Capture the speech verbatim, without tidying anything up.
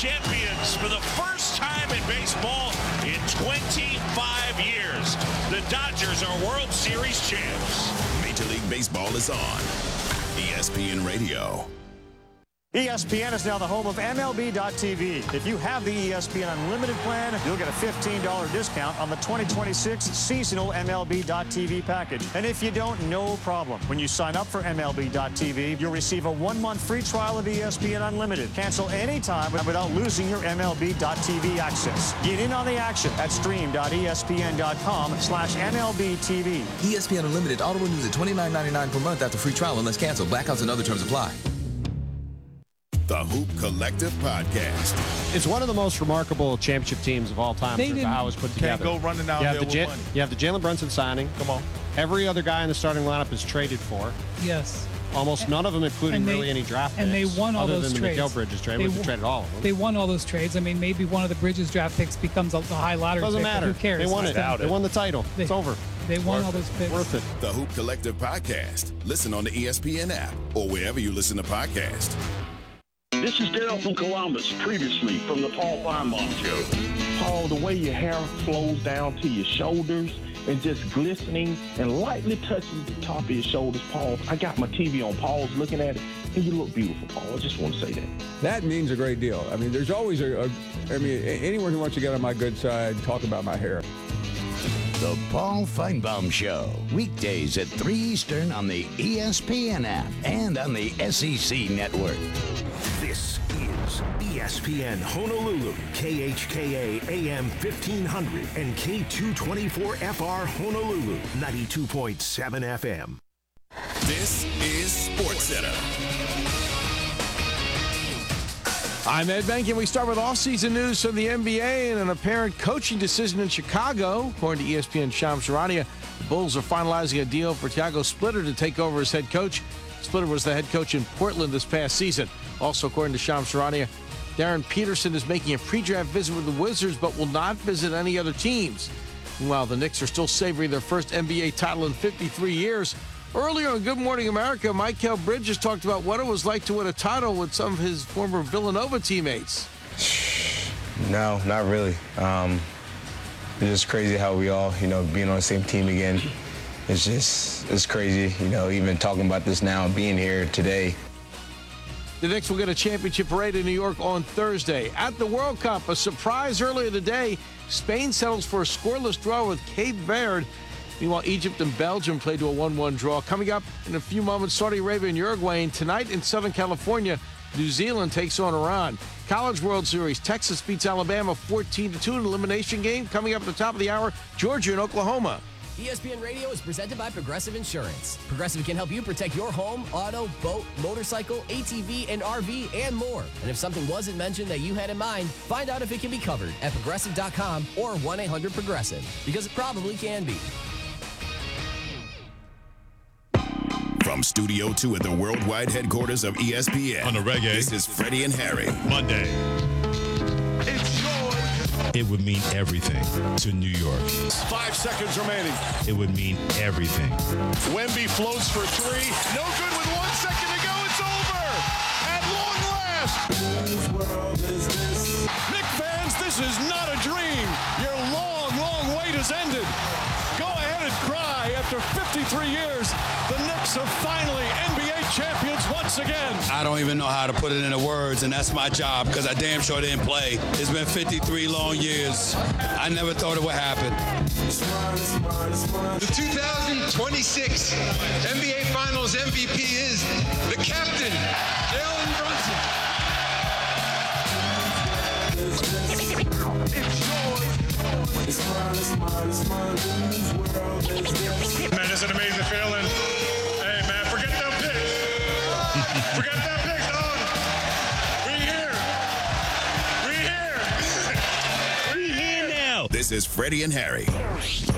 champions for the first time in baseball in twenty-five years. The Dodgers are World Series champs. Major League Baseball is on E S P N Radio. E S P N is now the home of M L B dot T V. If you have the E S P N Unlimited plan, you'll get a fifteen dollar discount on the twenty twenty-six seasonal M L B dot T V package. And if you don't, no problem. When you sign up for M L B dot T V, you'll receive a one-month free trial of E S P N Unlimited. Cancel anytime without losing your M L B dot T V access. Get in on the action at stream dot E S P N dot com slash M L B T V. E S P N Unlimited auto renews at twenty-nine ninety-nine per month after free trial unless canceled. Blackouts and other terms apply. The Hoop Collective Podcast. It's one of the most remarkable championship teams of all time. They didn't, how it was put can't together. go running out you have there the with Ja- money. You have the Jalen Brunson signing. Come on. Every other guy in the starting lineup is traded for. Yes. Almost none of them, including they, really any draft picks. And they won all other those than trades. the Miguel Bridges trade. They, We traded all of them. They won all those trades. I mean, maybe one of the Bridges draft picks becomes a, a high lottery Doesn't pick. matter. Who cares? They won it. Doubt They it. won the title. They, it's over. They won Worth all those picks. Worth it. The Hoop Collective Podcast. Listen on the E S P N app or wherever you listen to podcasts. This is Daryl from Columbus, previously from the Paul Feinbaum Show. Paul, the way your hair flows down to your shoulders and just glistening and lightly touches the top of your shoulders, Paul. I got my T V on. Paul's looking at it, and you look beautiful, Paul. I just want to say that. That means a great deal. I mean, there's always a, a I mean, anyone who wants to get on my good side, talk about my hair. The Paul Feinbaum Show, weekdays at three Eastern on the E S P N app and on the S E C network. This is E S P N Honolulu, K H K A A M fifteen hundred and K two twenty-four F R Honolulu, ninety-two point seven F M. This is SportsCenter. I'm Ed Benkin. We start with off-season news from the N B A and an apparent coaching decision in Chicago. According to E S P N's Shams Charania, the Bulls are finalizing a deal for Thiago Splitter to take over as head coach. Splitter was the head coach in Portland this past season. Also, according to Shams Charania, Darren Peterson is making a pre-draft visit with the Wizards but will not visit any other teams. Meanwhile, the Knicks are still savoring their first N B A title in fifty-three years. Earlier on Good Morning America, Mikael Bridges talked about what it was like to win a title with some of his former Villanova teammates. No, not really. Um, it's just crazy how we all, you know, being on the same team again. It's just, it's crazy, you know, even talking about this now, being here today. The Knicks will get a championship parade in New York on Thursday. At the World Cup, a surprise earlier today, Spain settles for a scoreless draw with Cape Verde. Meanwhile, Egypt and Belgium played to a one one draw. Coming up in a few moments, Saudi Arabia and Uruguay. And tonight in Southern California, New Zealand takes on Iran. College World Series, Texas beats Alabama fourteen to two in an elimination game. Coming up at the top of the hour, Georgia and Oklahoma. E S P N Radio is presented by Progressive Insurance. Progressive can help you protect your home, auto, boat, motorcycle, A T V, and R V, and more. And if something wasn't mentioned that you had in mind, find out if it can be covered at progressive dot com or one eight hundred progressive, because it probably can be. From Studio two at the worldwide headquarters of E S P N. On the reggae. This is Freddie and Harry. Monday. It's yours. It would mean everything to New York. Five seconds remaining. It would mean everything. Wemby floats for three. No good with one second to go. It's over. At long last. Whose world is this? Knick fans, this is not a dream. Your long, long wait has ended. Go ahead and cry. After fifty-three years, the Knicks are finally N B A champions once again. I don't even know how to put it into words, and that's my job because I damn sure didn't play. It's been fifty-three long years. I never thought it would happen. The two thousand twenty-six N B A Finals M V P is the captain, Jalen Brunson. Man, it's an amazing feeling. Hey, man, forget them picks. Forget them picks, dog. We here. We here. We here now. This is Freddie and Harry.